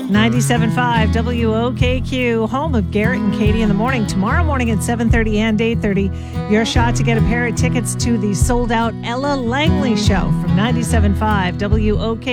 97.5 WOKQ, home of Garrett and Katie in the morning. Tomorrow morning at 7:30 and 8:30, your shot to get a pair of tickets to the sold-out Ella Langley show from 97.5 WOKQ.